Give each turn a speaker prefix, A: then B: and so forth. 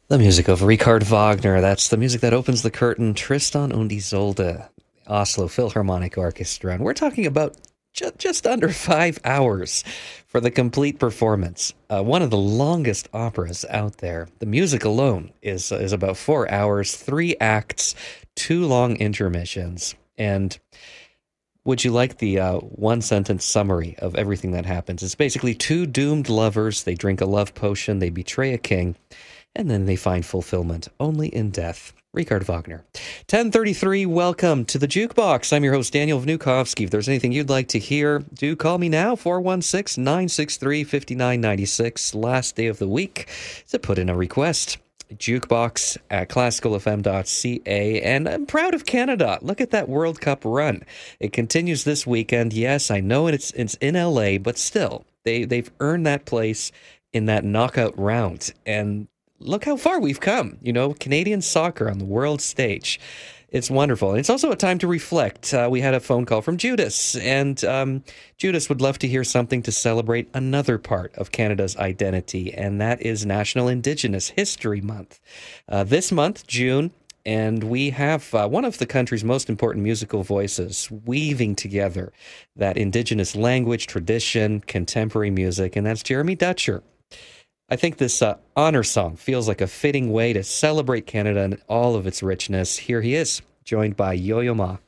A: The music of Richard Wagner. That's the music that opens the curtain. Tristan und Isolde, Oslo Philharmonic Orchestra. And we're talking about just under 5 hours for the complete performance. One of the longest operas out there. The music alone is about 4 hours, 3 acts, two long intermissions. And would you like the one sentence summary of everything that happens? It's basically two doomed lovers. They drink a love potion, they betray a king, and then they find fulfillment only in death. Richard Wagner. 10:33, welcome to the Jukebox. I'm your host, Daniel Vnukovsky. If there's anything you'd like to hear, do call me now, 416-963-5996. Last day of the week to put in a request. Jukebox at classicalfm.ca. And I'm proud of Canada. Look at that World Cup run. It continues this weekend. Yes, I know it's in LA, but still, they've earned that place in that knockout round. And look how far we've come, Canadian soccer on the world stage. It's wonderful. And it's also a time to reflect. We had a phone call from Judas, and Judas would love to hear something to celebrate another part of Canada's identity, and that is National Indigenous History Month. This month, June, and we have one of the country's most important musical voices weaving together that Indigenous language, tradition, contemporary music, and that's Jeremy Dutcher. I think this honor song feels like a fitting way to celebrate Canada and all of its richness. Here he is, joined by Yo-Yo Ma.